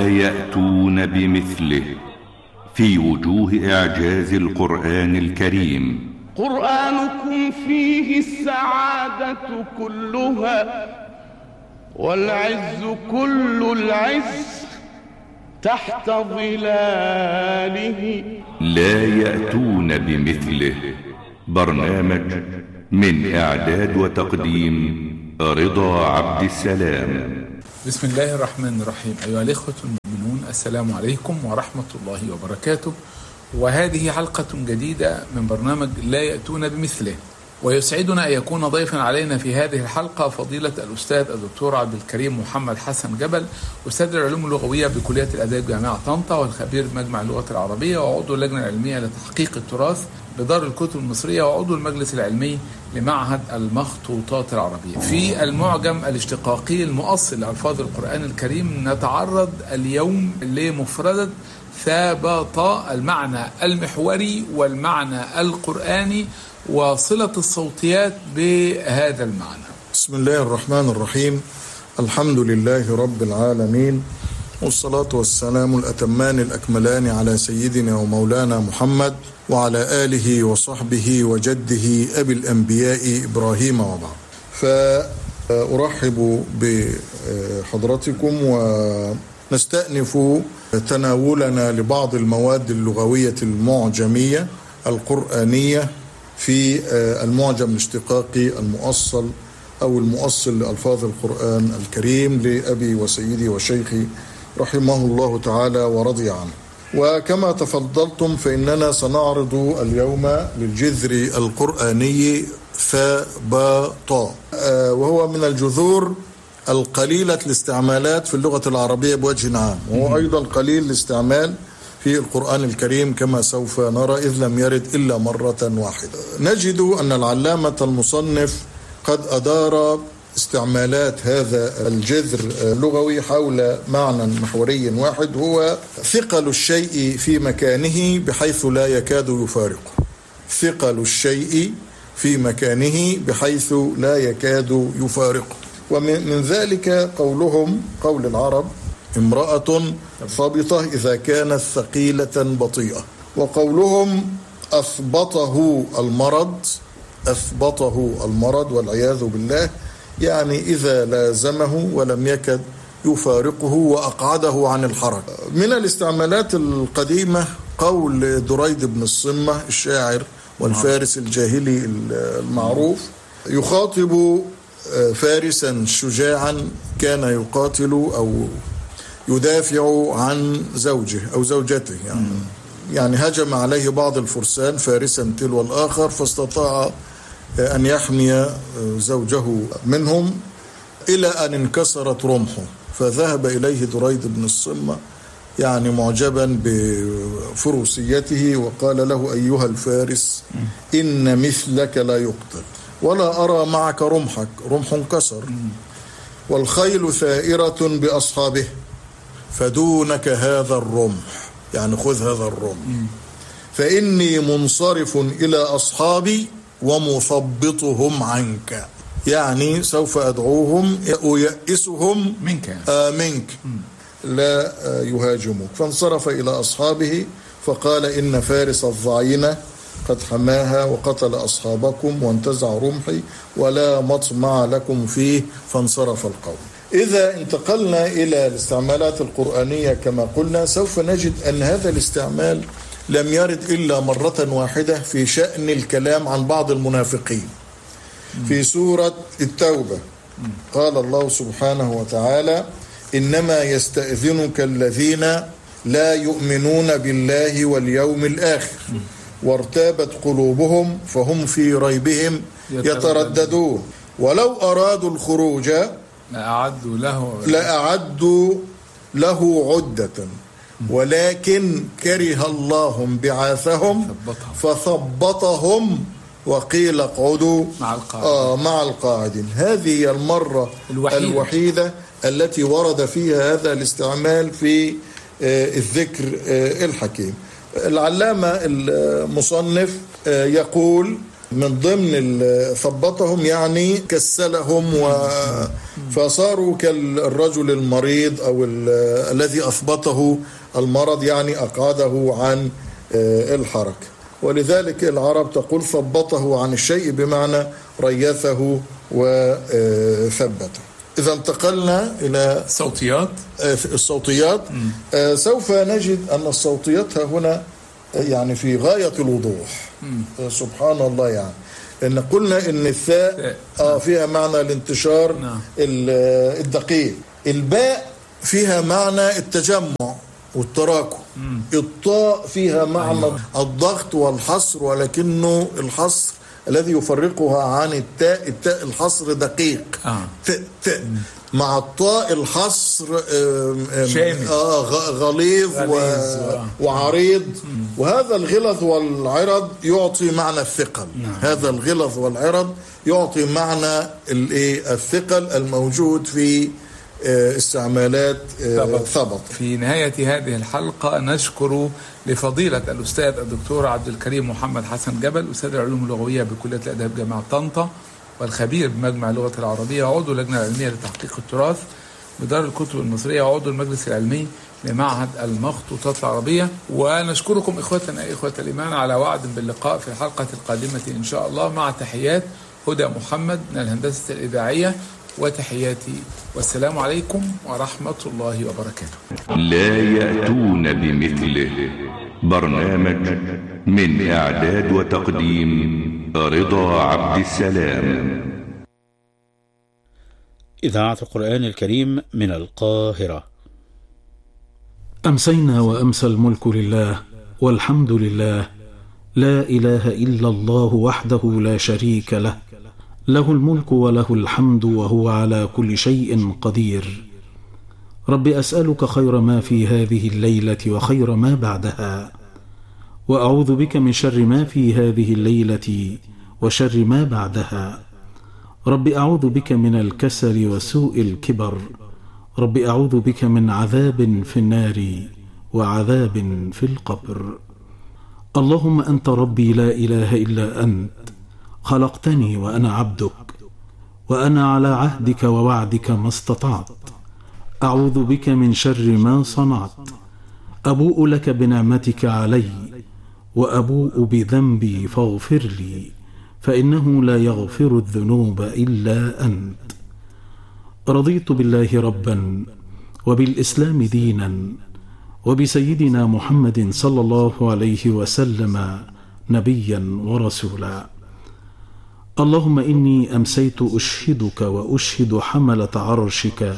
لا يأتون بمثله في وجوه إعجاز القرآن الكريم. قرآنكم فيه السعادة كلها والعز كل العز تحت ظلاله. لا يأتون بمثله. برنامج من إعداد وتقديم رضا عبد السلام. بسم الله الرحمن الرحيم. أيها الإخوة المؤمنون، السلام عليكم ورحمة الله وبركاته. وهذه حلقة جديدة من برنامج لا يأتون بمثله، ويسعدنا أن يكون ضيفا علينا في هذه الحلقة فضيلة الأستاذ الدكتور عبد الكريم محمد حسن جبل، أستاذ العلوم اللغوية بكلية الآداب جامعة طنطا، والخبير بمجمع اللغة العربية، وعضو اللجنة العلمية لتحقيق التراث بدار الكتب المصرية، وعضو المجلس العلمي لمعهد المخطوطات العربية. في المعجم الاشتقاقي المؤصل لألفاظ القرآن الكريم نتعرض اليوم لمفردة ثابط، المعنى المحوري والمعنى القرآني وصلة الصوتيات بهذا المعنى. بسم الله الرحمن الرحيم. الحمد لله رب العالمين، والصلاة والسلام الأتمان الأكملان على سيدنا ومولانا محمد وعلى آله وصحبه وجده أبي الأنبياء إبراهيم وبعد. فأرحب بحضرتكم ونستأنف تناولنا لبعض المواد اللغوية المعجمية القرآنية في المعجم الاشتقاقي المؤصل أو المؤصل لألفاظ القرآن الكريم لأبي وسيدي وشيخي رحمه الله تعالى ورضي عنه. وكما تفضلتم فإننا سنعرض اليوم للجذر القرآني ثابط، وهو من الجذور القليلة الاستعمالات في اللغة العربية بوجه عام، وهو أيضا قليل الاستعمال في القرآن الكريم كما سوف نرى، إذ لم يرد إلا مرة واحدة. نجد أن العلامة المصنف قد أدار استعمالات هذا الجذر اللغوي حول معنى محوري واحد، هو ثقل الشيء في مكانه بحيث لا يكاد يفارقه. ثقل الشيء في مكانه بحيث لا يكاد يفارقه. ومن ذلك قولهم، قول العرب: امرأة ثابطة إذا كانت ثقيلة بطيئة. وقولهم أثبطه المرض، أثبطه المرض والعياذ بالله، يعني إذا لازمه ولم يكد يفارقه وأقعده عن الحركة. من الاستعمالات القديمة قول دريد بن الصمة الشاعر والفارس الجاهلي المعروف، يخاطب فارسا شجاعا كان يقاتل أو يدافع عن زوجه أو زوجته، يعني هجم عليه بعض الفرسان فارسا تلو الآخر، فاستطاع أن يحمي زوجه منهم إلى أن انكسرت رمحه، فذهب إليه دريد بن الصمة يعني معجبا بفروسيته وقال له: أيها الفارس، إن مثلك لا يقتل، ولا أرى معك رمحك، رمح انكسر، والخيل ثائرة بأصحابه، فدونك هذا الرمح، يعني خذ هذا الرمح، فإني منصرف إلى أصحابي ومثبطهم عنك، يعني سوف أدعوهم ويأسهم منك لا يهاجموك. فانصرف إلى أصحابه فقال: إن فارس الضعينة قد حماها وقتل أصحابكم وانتزع رمحي ولا مطمع لكم فيه، فانصرف القوم. إذا انتقلنا إلى الاستعمالات القرآنية كما قلنا، سوف نجد أن هذا الاستعمال لم يرد إلا مرة واحدة في شأن الكلام عن بعض المنافقين في سورة التوبة. قال الله سبحانه وتعالى: إنما يستأذنك الذين لا يؤمنون بالله واليوم الآخر وارتابت قلوبهم فهم في ريبهم يترددون ولو أرادوا الخروج لأعدوا له عدة ولكن كره الله بعاثهم فثبطهم وقيل اقعدوا مع القاعدين. هذه هي المرة الوحيدة التي ورد فيها هذا الاستعمال في الذكر الحكيم. العلامة المصنف يقول: من ضمن ثبطهم يعني كسلهم فصاروا كالرجل المريض أو الذي أثبته المرض، يعني أقعده عن الحركة. ولذلك العرب تقول ثبطه عن الشيء بمعنى ريثه وثبته. إذا انتقلنا إلى الصوتيات سوف نجد أن الصوتيات هنا يعني في غاية الوضوح. سبحان الله، يعني إن قلنا إن الثاء فيها معنى الانتشار الدقيق، الباء فيها معنى التجمع والتراكم، الطاء فيها معنى الضغط والحصر، ولكنه الحصر الذي يفرقها عن التاء الحصر دقيق، مع الطاء الحصر غليظ وعريض. وهذا الغلظ والعرض يعطي معنى الثقل. هذا الغلظ والعرض يعطي معنى الثقل الموجود في استعمالات ثبط. في نهاية هذه الحلقة نشكر لفضيلة الأستاذ الدكتور عبد الكريم محمد حسن جبل، أستاذ العلوم اللغوية بكلية الآداب جامعة طنطا، والخبير بمجمع اللغة العربية، وعضو اللجنة العلمية لتحقيق التراث بدار الكتب المصرية، وعضو المجلس العلمي لمعهد المخطوطات العربية. ونشكركم إخوتنا إخوة الإيمان على وعد باللقاء في الحلقة القادمة إن شاء الله، مع تحيات هدى محمد من الهندسة الإذاعية وتحياتي، والسلام عليكم ورحمة الله وبركاته. لا يأتون بمثله. برنامج من إعداد وتقديم رضا عبد السلام. إذاعة القرآن الكريم من القاهرة. أمسينا وأمسى الملك لله والحمد لله، لا إله إلا الله وحده لا شريك له، له الملك وله الحمد وهو على كل شيء قدير. رب أسألك خير ما في هذه الليلة وخير ما بعدها، وأعوذ بك من شر ما في هذه الليلة وشر ما بعدها. رب أعوذ بك من الكسل وسوء الكبر. رب أعوذ بك من عذاب في النار وعذاب في القبر. اللهم أنت ربي لا إله إلا أنت، خلقتني وأنا عبدك، وأنا على عهدك ووعدك ما استطعت. أعوذ بك من شر ما صنعت. أبوء لك بنعمتك علي وأبوء بذنبي فاغفر لي، فإنه لا يغفر الذنوب إلا أنت. رضيت بالله ربا وبالإسلام دينا وبسيدنا محمد صلى الله عليه وسلم نبيا ورسولا. اللهم إني أمسيت أشهدك وأشهد حملة عرشك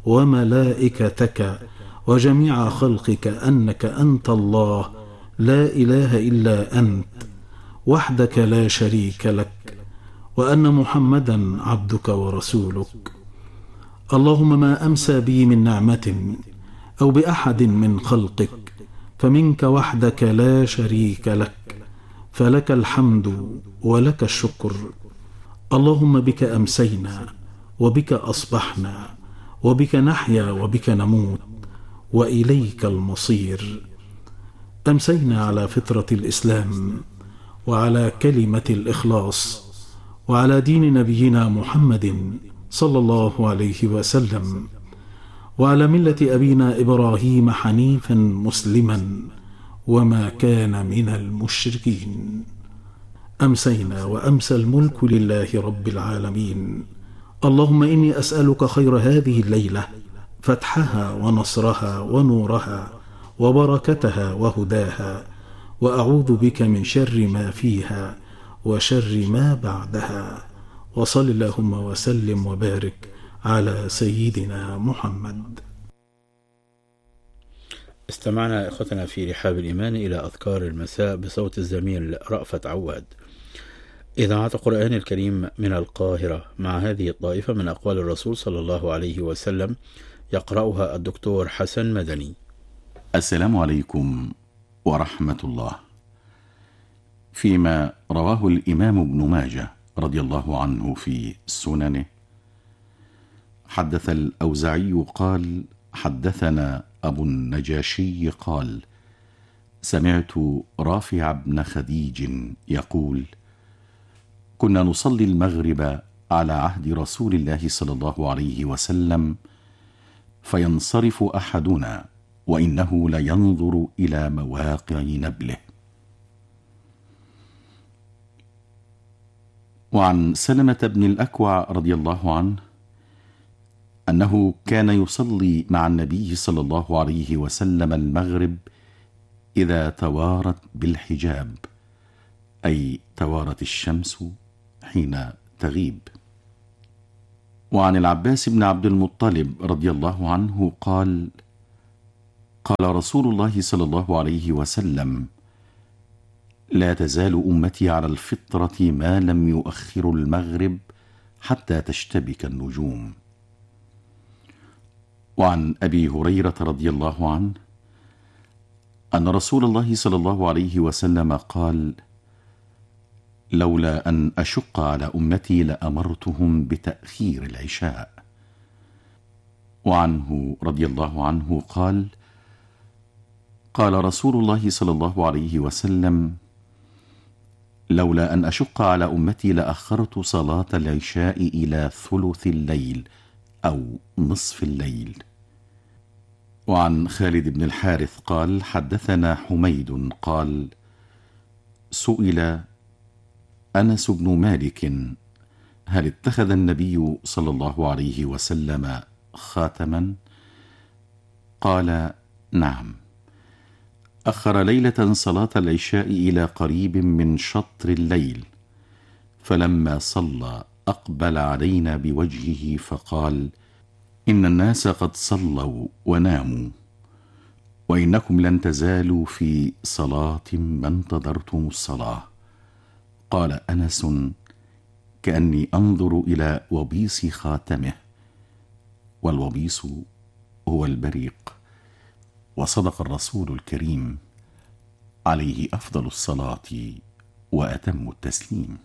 وملائكتك وجميع خلقك أنك أنت الله لا إله إلا أنت وحدك لا شريك لك، وأن محمدا عبدك ورسولك. اللهم ما أمسى بي من نعمة أو بأحد من خلقك فمنك وحدك لا شريك لك، فلك الحمد ولك الشكر. اللهم بك أمسينا وبك أصبحنا وبك نحيا وبك نموت وإليك المصير. أمسينا على فطرة الإسلام وعلى كلمة الإخلاص وعلى دين نبينا محمد صلى الله عليه وسلم، وعلى ملة أبينا إبراهيم حنيفا مسلما وما كان من المشركين. أمسينا وأمسى الملك لله رب العالمين. اللهم إني أسألك خير هذه الليلة، فتحها ونصرها ونورها وبركتها وهداها، وأعوذ بك من شر ما فيها وشر ما بعدها. وصل اللهم وسلم وبارك على سيدنا محمد. استمعنا إخوتنا في رحاب الإيمان إلى أذكار المساء بصوت الزميل رأفت عواد. إذاعة القرآن الكريم من القاهرة، مع هذه الطائفة من أقوال الرسول صلى الله عليه وسلم، يقرأها الدكتور حسن مدني. السلام عليكم ورحمة الله. فيما رواه الإمام ابن ماجه رضي الله عنه في سننه، حدث الأوزاعي قال: حدثنا أبو النجاشي قال: سمعت رافع بن خديج يقول: كنا نصلي المغرب على عهد رسول الله صلى الله عليه وسلم، فينصرف أحدنا وإنه لينظر إلى مواقع نبله. وعن سلمة بن الأكوع رضي الله عنه أنه كان يصلي مع النبي صلى الله عليه وسلم المغرب إذا توارت بالحجاب، أي توارت الشمس حين تغيب. وعن العباس بن عبد المطلب رضي الله عنه قال: قال رسول الله صلى الله عليه وسلم: لا تزال أمتي على الفطرة ما لم يؤخروا المغرب حتى تشتبك النجوم. وعن أبي هريرة رضي الله عنه أن رسول الله صلى الله عليه وسلم قال: لولا أن أشق على أمتي لأمرتهم بتأخير العشاء. وعنه رضي الله عنه قال: قال رسول الله صلى الله عليه وسلم: لولا أن أشق على أمتي لأخرت صلاة العشاء إلى ثلث الليل أو نصف الليل. وعن خالد بن الحارث قال: حدثنا حميد قال: سئل أنس بن مالك: هل اتخذ النبي صلى الله عليه وسلم خاتما؟ قال: نعم، أخر ليلة صلاة العشاء إلى قريب من شطر الليل، فلما صلى أقبل علينا بوجهه فقال: إن الناس قد صلوا وناموا، وإنكم لن تزالوا في صلاة ما انتظرتم الصلاة. قال أنس: كأني أنظر إلى وبيص خاتمه، والوبيص هو البريق. وصدق الرسول الكريم عليه أفضل الصلاة وأتم التسليم.